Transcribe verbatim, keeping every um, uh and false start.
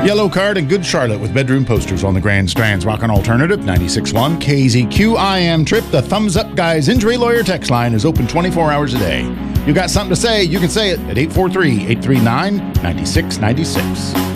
Yellow Card and Good Charlotte with bedroom posters on the Grand Strands. Rockin' Alternative ninety-six point one K Z Q. I am Trip. The Thumbs Up Guys Injury Lawyer text line is open twenty-four hours a day. You got something to say, you can say it at eight four three, eight three nine, nine six nine six.